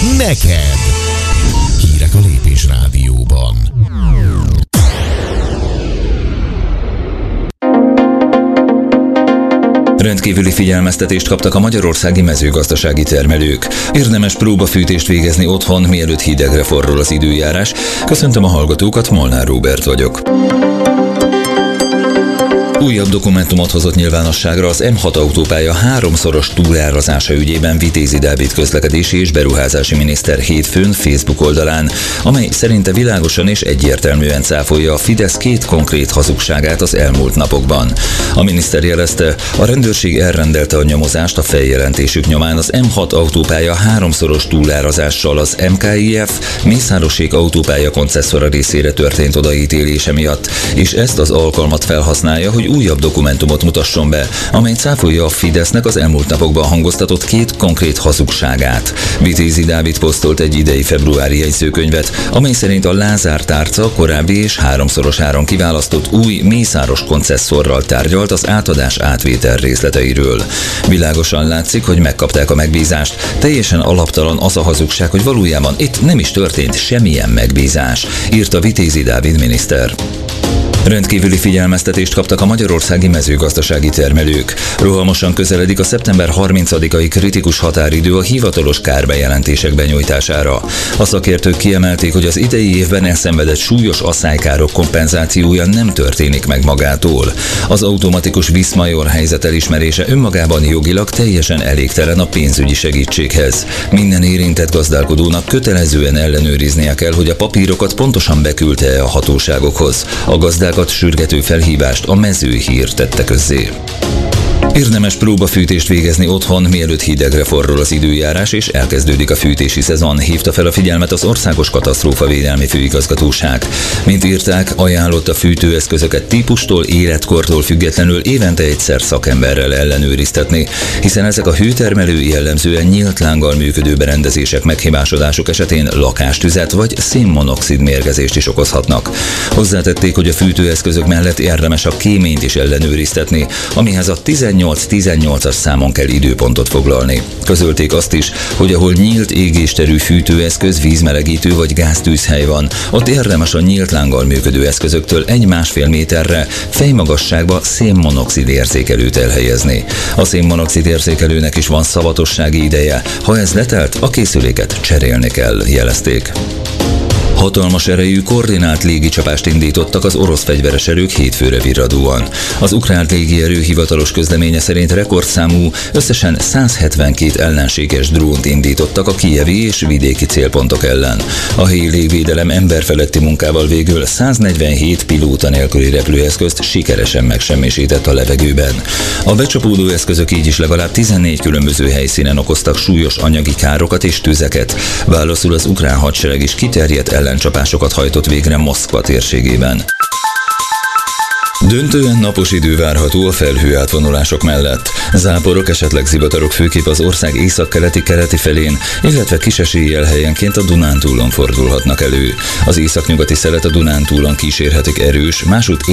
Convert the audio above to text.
neked. Hírek a Lépés Rádióban. Rendkívüli figyelmeztetést kaptak a magyarországi mezőgazdasági termelők. Érdemes próbafűtést végezni otthon, mielőtt hidegre forrul az időjárás. Köszöntöm a hallgatókat, Molnár Róbert vagyok. Újabb dokumentumot hozott nyilvánosságra az M6 autópálya 3-szoros túlárazása ügyében Vitézi Dávid közlekedési és beruházási miniszter hétfőn Facebook oldalán, amely szerinte világosan és egyértelműen cáfolja a Fidesz két konkrét hazugságát az elmúlt napokban. A miniszter jelezte, a rendőrség elrendelte a nyomozást a feljelentésük nyomán az M6 autópálya 3-szoros túlárazással az MKIF Mészárosség autópálya koncesszora részére történt odaítélése miatt, és ezt az alkalmat felhasználja, hogy újabb dokumentumot mutasson be, amely cáfolja a Fidesznek az elmúlt napokban hangoztatott két konkrét hazugságát. Vitézi Dávid posztolt egy idei februári jegyzőkönyvet, amely szerint a Lázár tárca korábbi és 3-szoros áron kiválasztott új Mészáros koncesszorral tárgyalt az átadás átvétel részleteiről. Világosan látszik, hogy megkapták a megbízást. Teljesen alaptalan az a hazugság, hogy valójában itt nem is történt semmilyen megbízás, írta Vitézi Dávid miniszter. Rendkívüli figyelmeztetést kaptak a magyarországi mezőgazdasági termelők. Rohamosan közeledik a szeptember 30-ai kritikus határidő a hivatalos kárbejelentések benyújtására. A szakértők kiemelték, hogy az idei évben elszenvedett súlyos asszálykárok kompenzációja nem történik meg magától. Az automatikus viszmajor helyzet elismerése önmagában jogilag teljesen elégtelen a pénzügyi segítséghez. Minden érintett gazdálkodónak kötelezően ellenőriznie kell, hogy a papírokat pontosan beküldte a hatóságokhoz. A gazdákat sürgető felhívást a Mezőhír tette közzé. Érdemes próbafűtést végezni otthon, mielőtt hidegre forrul az időjárás és elkezdődik a fűtési szezon, hívta fel a figyelmet az Országos Katasztrófavédelmi Főigazgatóság. Mint írták, ajánlott a fűtőeszközöket típustól, életkortól függetlenül évente egyszer szakemberrel ellenőriztetni, hiszen ezek a hőtermelő jellemzően nyílt lánggal működő berendezések meghibásodások esetén lakástüzet vagy szénmonoxid mérgezést is okozhatnak. Hozzátették, hogy a fűtőeszközök mellett érdemes a kéményt is ellenőriztetni, amihez a 18-18-as számon kell időpontot foglalni. Közölték azt is, hogy ahol nyílt égésterű fűtőeszköz, vízmelegítő vagy gáztűzhely van, ott érdemes a nyílt lánggal működő eszközöktől 1,5 méterre fejmagasságba szénmonoxid érzékelőt elhelyezni. A szénmonoxid érzékelőnek is van szavatossági ideje, ha ez letelt, a készüléket cserélni kell, jelezték. Hatalmas erejű koordinált légicsapást indítottak az orosz fegyveres erők hétfőre virradóan. Az ukrán légierő hivatalos közleménye szerint rekordszámú, összesen 172 ellenséges drónt indítottak a kijevi és vidéki célpontok ellen. A helyi légvédelem emberfeletti munkával végül 147 pilóta nélküli repülőeszközt sikeresen megsemmisített a levegőben. A becsapódó eszközök így is legalább 14 különböző helyszínen okoztak súlyos anyagi károkat és tüzeket. Válaszul az ukrán hadsereg is kiterjedt ellencsapásokat hajtott végre Moszkva térségében. Döntően napos idő várható a felhőátvonulások mellett. Záporok, esetleg zivatarok főképp az ország északkeleti felén, illetve kis eséllyel helyenként a Dunántúlon fordulhatnak elő. Az északnyugati szelet a Dunántúlon kísérhetik erős, másút